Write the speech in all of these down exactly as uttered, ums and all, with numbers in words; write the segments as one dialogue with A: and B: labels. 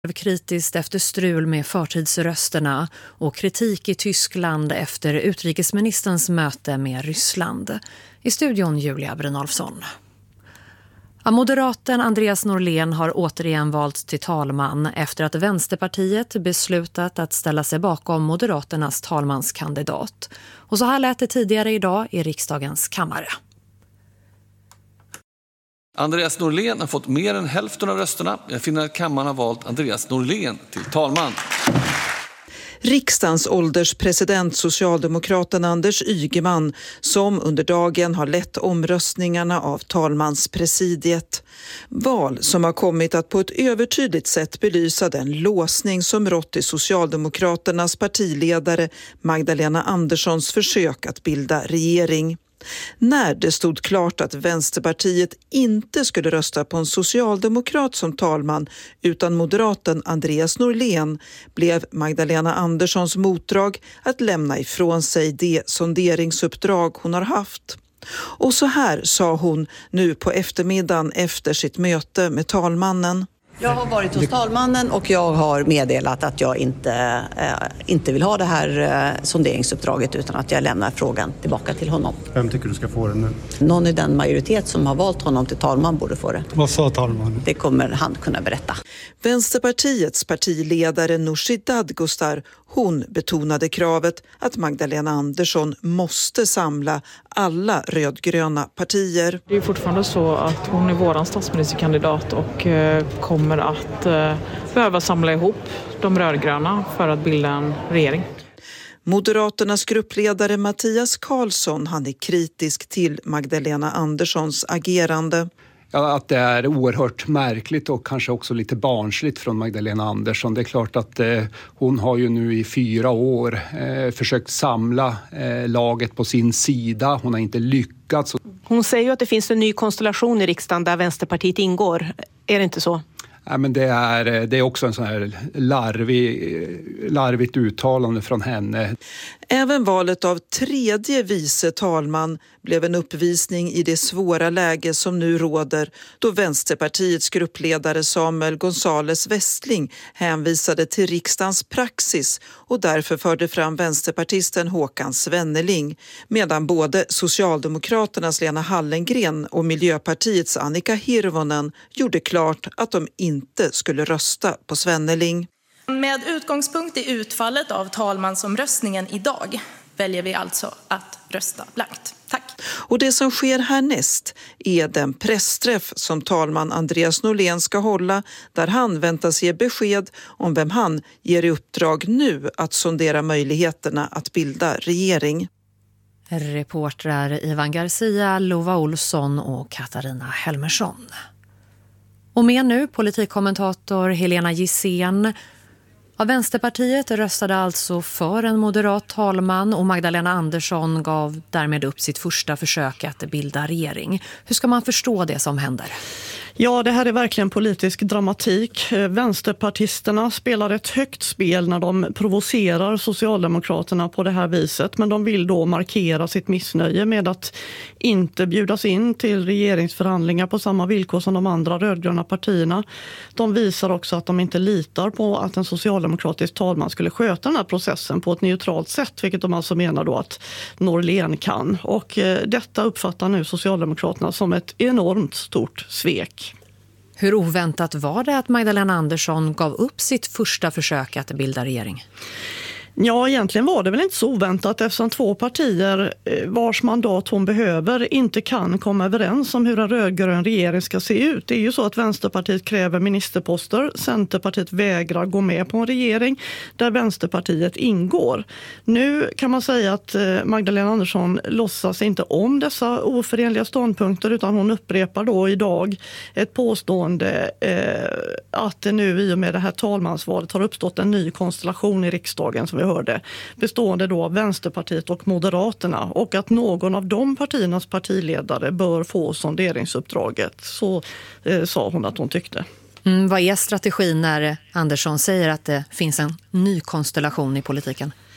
A: Kritiskt efter strul med förtidsrösterna och kritik i Tyskland efter utrikesministerns möte med Ryssland. I studion Julia Brynolfsson. Moderaten Andreas Norlén har återigen valts till talman efter att Vänsterpartiet beslutat att ställa sig bakom Moderaternas talmanskandidat. Och så här lät det tidigare idag i riksdagens kammare.
B: Andreas Norlén har fått mer än hälften av rösterna. Jag finner att kammaren har valt Andreas Norlén till talman.
C: Riksdagens ålderspresident, socialdemokraten Anders Ygeman, som under dagen har lett omröstningarna av talmanspresidiet. Val som har kommit att på ett övertydligt sätt belysa den låsning som rått i Socialdemokraternas partiledare Magdalena Anderssons försök att bilda regering. När det stod klart att Vänsterpartiet inte skulle rösta på en socialdemokrat som talman utan moderaten Andreas Norlén blev Magdalena Anderssons motdrag att lämna ifrån sig det sonderingsuppdrag hon har haft. Och så här sa hon nu på eftermiddagen efter sitt möte med talmannen.
D: Jag har varit hos talmannen och jag har meddelat att jag inte, eh, inte vill ha det här eh, sonderingsuppdraget utan att jag lämnar frågan tillbaka till honom.
E: Vem tycker du ska få den nu?
D: Någon i den majoritet som har valt honom till talman borde få det.
E: Vad sa talmannen?
D: Det kommer han kunna berätta.
C: Vänsterpartiets partiledare Nooshi Dadgostar, hon betonade kravet att Magdalena Andersson måste samla alla rödgröna partier.
F: Det är fortfarande så att hon är våran statsministerkandidat och eh, kommer att eh, behöva samla ihop de rödgröna för att bilda en regering.
C: Moderaternas gruppledare Mattias Karlsson, han är kritisk till Magdalena Anderssons agerande.
G: Ja, att det är oerhört märkligt och kanske också lite barnsligt från Magdalena Andersson. Det är klart att eh, hon har ju nu i fyra år eh, försökt samla eh, laget på sin sida. Hon har inte lyckats.
H: Hon säger ju att det finns en ny konstellation i riksdagen där Vänsterpartiet ingår. Är det inte så?
G: Ja, men det, är, det är också en sån här larvig, larvigt uttalande från henne.
C: Även valet av tredje vice talman blev en uppvisning i det svåra läge som nu råder då Vänsterpartiets gruppledare Samuel González Westling hänvisade till riksdagens praxis och därför förde fram vänsterpartisten Håkan Svenneling, medan både Socialdemokraternas Lena Hallengren och Miljöpartiets Annika Hirvonen gjorde klart att de inte skulle rösta på Svenneling.
I: Med utgångspunkt i utfallet av talmansomröstningen idag väljer vi alltså att rösta blankt. Tack.
C: Och det som sker härnäst är den pressträff som talman Andreas Norlén ska hålla, där han väntas ge besked om vem han ger i uppdrag nu att sondera möjligheterna att bilda regering.
A: Reportrar Ivan Garcia, Lova Olsson och Katarina Helmersson. Och med nu politikkommentator Helena Gissén. Ja, Vänsterpartiet röstade alltså för en moderat talman och Magdalena Andersson gav därmed upp sitt första försök att bilda regering. Hur ska man förstå det som händer?
F: Ja, det här är verkligen politisk dramatik. Vänsterpartisterna spelar ett högt spel när de provocerar Socialdemokraterna på det här viset. Men de vill då markera sitt missnöje med att inte bjudas in till regeringsförhandlingar på samma villkor som de andra rödgröna partierna. De visar också att de inte litar på att en socialdemokratisk talman skulle sköta den här processen på ett neutralt sätt. Vilket de alltså menar då att Norlén kan. Och eh, detta uppfattar nu Socialdemokraterna som ett enormt stort svek.
A: Hur oväntat var det att Magdalena Andersson gav upp sitt första försök att bilda regering?
F: Ja, egentligen var det väl inte så oväntat eftersom två partier vars mandat hon behöver inte kan komma överens om hur en rödgrön regering ska se ut. Det är ju så att Vänsterpartiet kräver ministerposter, Centerpartiet vägrar gå med på en regering där Vänsterpartiet ingår. Nu kan man säga att Magdalena Andersson låtsas inte om dessa oförenliga ståndpunkter utan hon upprepar då idag ett påstående eh, att det nu i och med det här talmansvalet har uppstått en ny konstellation i riksdagen som vi hörde, bestående då av Vänsterpartiet och Moderaterna och att någon av de partiernas partiledare bör få sonderingsuppdraget. Så eh, sa hon att hon tyckte.
A: Mm, vad är strategin när Andersson säger att det finns en ny konstellation i politiken?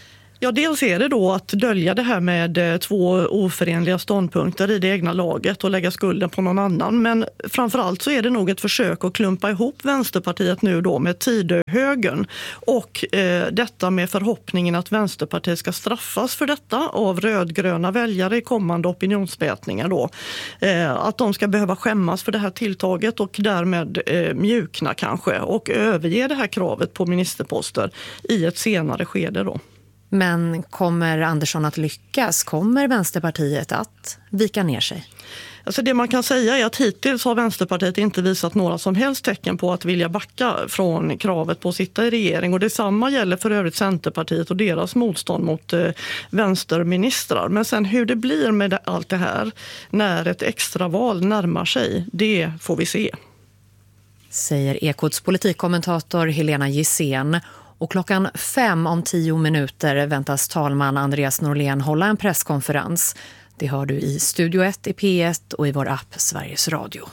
F: Ja, dels är det då att dölja det här med två oförenliga ståndpunkter i det egna laget och lägga skulden på någon annan. Men framförallt så är det nog ett försök att klumpa ihop Vänsterpartiet nu då med Tidöhögern och eh, detta med förhoppningen att Vänsterpartiet ska straffas för detta av rödgröna väljare i kommande opinionsmätningar då. Eh, att de ska behöva skämmas för det här tilltaget och därmed eh, mjukna kanske och överge det här kravet på ministerposter i ett senare skede då.
A: Men kommer Andersson att lyckas? Kommer Vänsterpartiet att vika ner sig?
F: Alltså det man kan säga är att hittills har Vänsterpartiet inte visat några som helst tecken på att vilja backa från kravet på att sitta i regering. Och detsamma gäller för övrigt Centerpartiet och deras motstånd mot eh, vänsterministrar. Men sen hur det blir med det, allt det här när ett extraval närmar sig, det får vi se.
A: Säger Ekots politikkommentator Helena Gissén. Och klockan fem om tio minuter väntas talman Andreas Norlén hålla en presskonferens. Det har du i Studio ett i P ett och i vår app Sveriges Radio.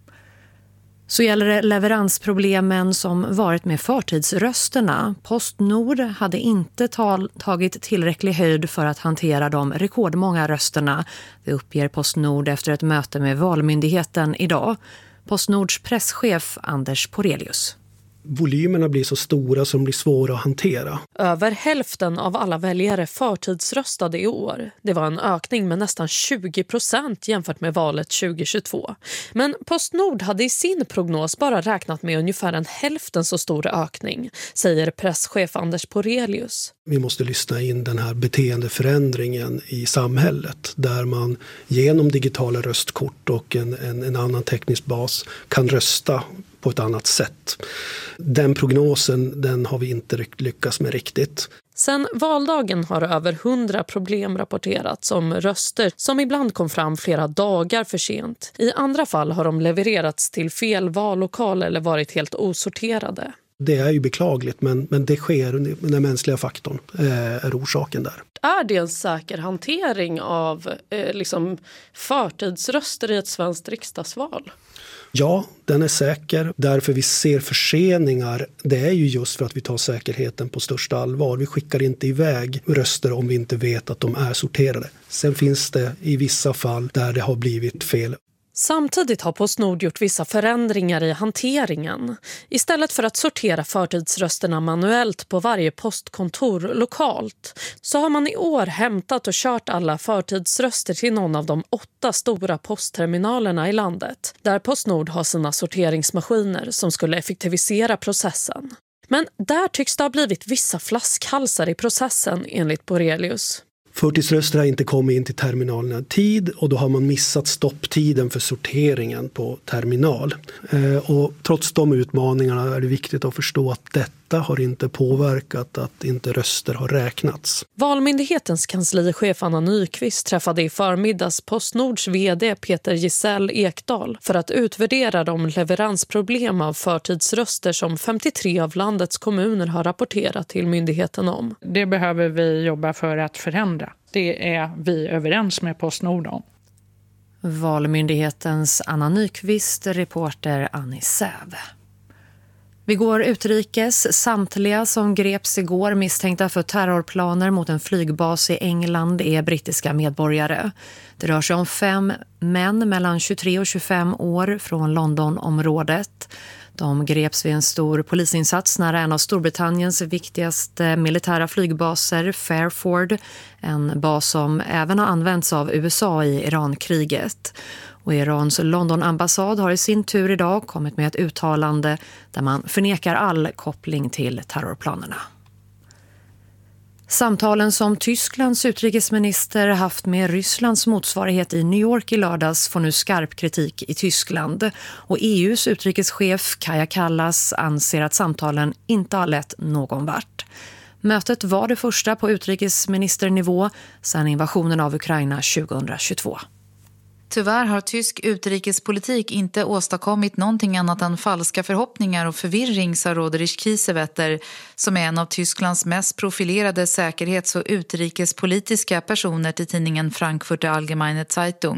A: Så gäller det leveransproblemen som varit med förtidsrösterna. Postnord hade inte tal- tagit tillräcklig höjd för att hantera de rekordmånga rösterna. Det uppger Postnord efter ett möte med Valmyndigheten idag. Postnords presschef Anders Porelius.
J: Volymerna blir så stora som blir svåra att hantera.
K: Över hälften av alla väljare förtidsröstade i år. Det var en ökning med nästan tjugo procent jämfört med valet tjugohundratjugotvå. Men Postnord hade i sin prognos bara räknat med ungefär en hälften så stor ökning, säger presschef Anders Porelius.
J: Vi måste lyssna in den här beteendeförändringen i samhället där man genom digitala röstkort och en, en, en annan teknisk bas kan rösta på ett annat sätt. Den prognosen den har vi inte lyckats med riktigt.
K: Sen valdagen har över hundra problem rapporterats om röster som ibland kom fram flera dagar för sent. I andra fall har de levererats till fel vallokal eller varit helt osorterade.
J: Det är ju beklagligt men, men det sker, den mänskliga faktorn eh, är orsaken där.
K: Är det en säker hantering av eh, liksom förtidsröster i ett svenskt riksdagsval?
J: Ja, den är säker. Därför vi ser förseningar, det är ju just för att vi tar säkerheten på största allvar. Vi skickar inte iväg röster om vi inte vet att de är sorterade. Sen finns det i vissa fall där det har blivit fel.
K: Samtidigt har Postnord gjort vissa förändringar i hanteringen. Istället för att sortera förtidsrösterna manuellt på varje postkontor lokalt så har man i år hämtat och kört alla förtidsröster till någon av de åtta stora postterminalerna i landet där Postnord har sina sorteringsmaskiner som skulle effektivisera processen. Men där tycks det ha blivit vissa flaskhalsar i processen enligt Porelius.
J: Förtidsröster har inte kommit in till terminalerna i tid och då har man missat stopptiden för sorteringen på terminal. Eh, och trots de utmaningarna är det viktigt att förstå att detta har inte påverkat att inte röster har räknats.
K: Valmyndighetens kanslichef Anna Nyqvist träffade i förmiddags Postnords vd Peter Gisell Ekdahl för att utvärdera de leveransproblem av förtidsröster som femtiotre av landets kommuner har rapporterat till myndigheten om.
L: Det behöver vi jobba för att förändra. Det är vi överens med Postnord om.
A: Valmyndighetens Anna Nyqvist, reporter Annie Säv. Vi går utrikes. Samtliga som greps igår misstänkta för terrorplaner mot en flygbas i England är brittiska medborgare. Det rör sig om fem män mellan tjugotre och tjugofem år från Londonområdet. De greps vid en stor polisinsats nära en av Storbritanniens viktigaste militära flygbaser, Fairford, en bas som även har använts av U S A i Irankriget. Och Irans London-ambassad har i sin tur idag kommit med ett uttalande där man förnekar all koppling till terrorplanerna. Samtalen som Tysklands utrikesminister haft med Rysslands motsvarighet i New York i lördags får nu skarp kritik i Tyskland. Och E U:s utrikeschef Kaja Kallas anser att samtalen inte har lett någon vart. Mötet var det första på utrikesministernivå sedan invasionen av Ukraina tjugohundratjugotvå.
M: Tyvärr har tysk utrikespolitik inte åstadkommit någonting annat än falska förhoppningar och förvirring, sa Roderich Kiesewetter, som är en av Tysklands mest profilerade säkerhets- och utrikespolitiska personer till tidningen Frankfurter Allgemeine Zeitung.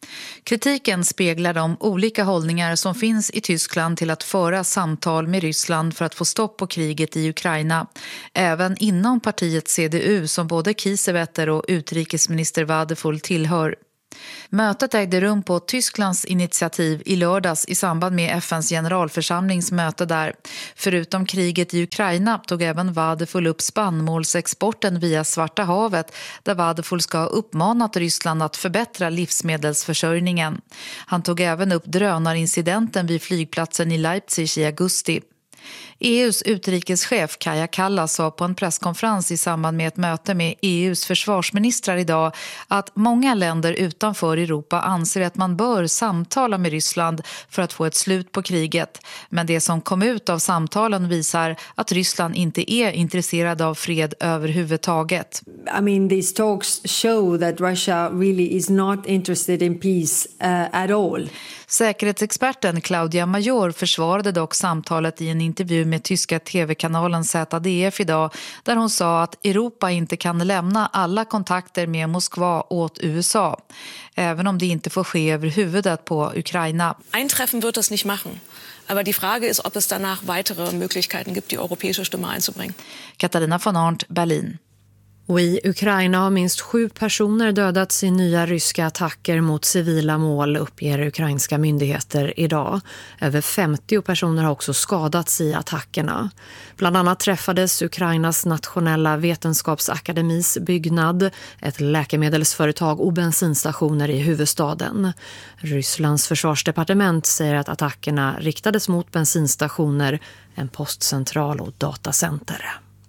M: Kritiken speglar de olika hållningar som finns i Tyskland till att föra samtal med Ryssland för att få stopp på kriget i Ukraina, även inom partiet C D U som både Kiesewetter och utrikesminister Wadefull tillhör. Mötet ägde rum på Tysklands initiativ i lördags i samband med F N:s generalförsamlings möte där. Förutom kriget i Ukraina tog även Wadefull upp spannmålsexporten via Svarta havet, där Wadefull ska ha uppmanat Ryssland att förbättra livsmedelsförsörjningen. Han tog även upp drönarincidenten vid flygplatsen i Leipzig i augusti. E U:s utrikeschef Kaja Kallas sa på en presskonferens i samband med ett möte med E U:s försvarsministrar idag att många länder utanför Europa anser att man bör samtala med Ryssland för att få ett slut på kriget. Men det som kom ut av samtalen visar att Ryssland inte är intresserad av fred överhuvudtaget.
N: I mean, these talks show that Russia really is not interested in peace uh, at all.
M: Säkerhetsexperten Claudia Major försvarade dock samtalet i en intervju med tyska tv-kanalen Z D F idag, där hon sa att Europa inte kan lämna alla kontakter med Moskva åt U S A, även om det inte får ske över huvudet på Ukraina.
O: Eintreffen wird das nicht machen. Aber die Frage ist, ob es danach weitere Möglichkeiten gibt, die europäische Stimme einzubringen.
M: Katarina von Arndt, Berlin.
A: Och i Ukraina har minst sju personer dödats i nya ryska attacker mot civila mål, uppger ukrainska myndigheter idag. Över femtio personer har också skadats i attackerna. Bland annat träffades Ukrainas nationella vetenskapsakademis byggnad, ett läkemedelsföretag och bensinstationer i huvudstaden. Rysslands försvarsdepartement säger att attackerna riktades mot bensinstationer, en postcentral och datacenter.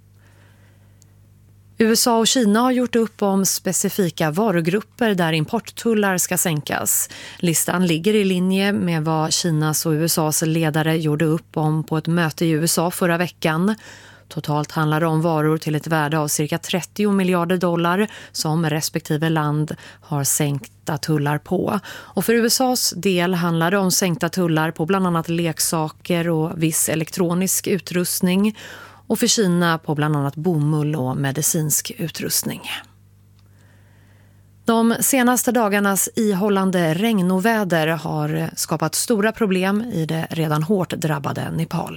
A: U S A och Kina har gjort upp om specifika varugrupper där importtullar ska sänkas. Listan ligger i linje med vad Kinas och U S A:s ledare gjorde upp om på ett möte i U S A förra veckan. Totalt handlar det om varor till ett värde av cirka trettio miljarder dollar som respektive land har sänkta tullar på. Och för U S A:s del handlar det om sänkta tullar på bland annat leksaker och viss elektronisk utrustning. Och för Kina på bland annat bomull och medicinsk utrustning. De senaste dagarnas ihållande regnoväder har skapat stora problem i det redan hårt drabbade Nepal.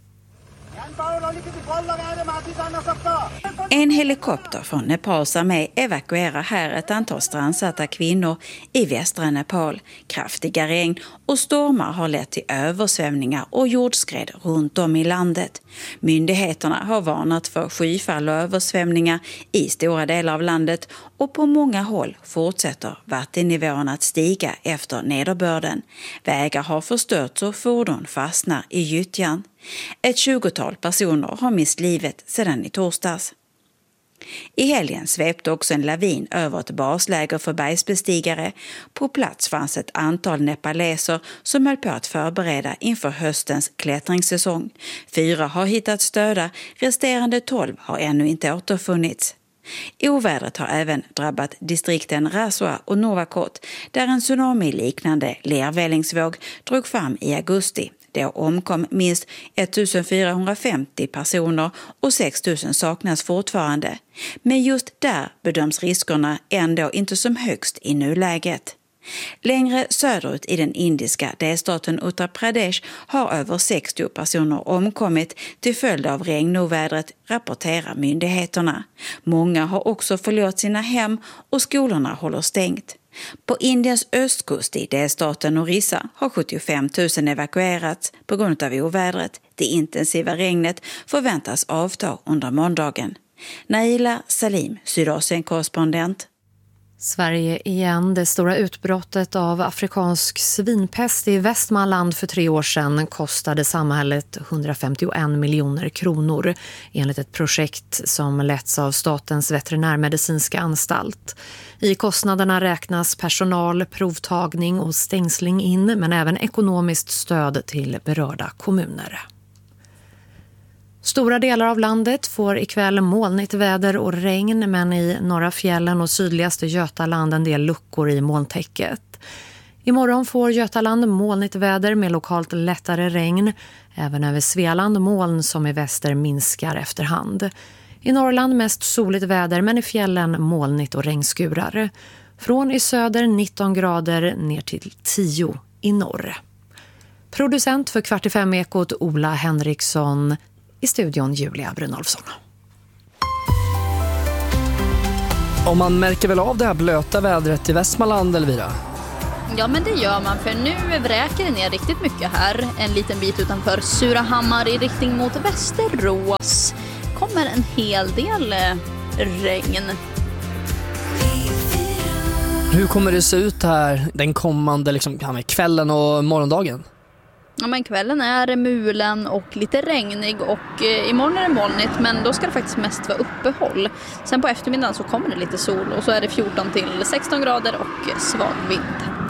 P: En helikopter från Nepals armé evakuerar här ett antal strandsatta kvinnor i västra Nepal. Kraftiga regn och stormar har lett till översvämningar och jordskred runt om i landet. Myndigheterna har varnat för skyfall och översvämningar i stora delar av landet, och på många håll fortsätter vattennivån att stiga efter nederbörden. Vägar har förstörts och fordon fastnar i gyttjan. Ett tjugotal personer har mist livet sedan i torsdags. I helgen svepte också en lavin över ett basläger för bergsbestigare. På plats fanns ett antal nepaleser som höll på att förbereda inför höstens klättringssäsong. Fyra har hittats döda, resterande tolv har ännu inte återfunnits. Ovädret har även drabbat distrikten Rasua och Novakot, där en tsunami-liknande lervällingsvåg drog fram i augusti. Det omkom minst ettusendfyrahundrafemtio personer och sex tusen saknas fortfarande. Men just där bedöms riskerna ändå inte som högst i nuläget. Längre söderut i den indiska delstaten Uttar Pradesh har över sextio personer omkommit till följd av regnovädret, rapporterar myndigheterna. Många har också förlorat sina hem och skolorna håller stängt. På Indiens östkust i delstaten Orissa har sjuttiofem tusen evakuerats på grund av ovädret. Det intensiva regnet förväntas avta under måndagen. Naila Salim, Sydasien-korrespondent.
A: Sverige igen. Det stora utbrottet av afrikansk svinpest i Västmanland för tre år sedan kostade samhället hundrafemtioen miljoner kronor enligt ett projekt som letts av Statens veterinärmedicinska anstalt. I kostnaderna räknas personal, provtagning och stängsling in, men även ekonomiskt stöd till berörda kommuner. Stora delar av landet får ikväll molnigt väder och regn, men i norra fjällen och sydligaste Götaland en del luckor i molntäcket. Imorgon får Götaland molnigt väder med lokalt lättare regn. Även över Svealand moln som i väster minskar efterhand. I Norrland mest soligt väder, men i fjällen molnigt och regnskurar. Från i söder nitton grader ner till tio i norr. Producent för Kvart i fem-ekot Ola Henriksson, i studion Julia Brynolfsson.
Q: Och man märker väl av det här blöta vädret i Västmanland, Elvira?
R: Ja, men det gör man, för nu vräker det ner riktigt mycket här. En liten bit utanför Surahammar i riktning mot Västerås kommer en hel del regn.
Q: Hur kommer det se ut här den kommande liksom, kvällen och morgondagen?
R: Ja, men kvällen är mulen och lite regnig och eh, imorgon är det molnigt, men då ska det faktiskt mest vara uppehåll. Sen på eftermiddagen så kommer det lite sol och så är det fjorton till sexton grader och svag vind.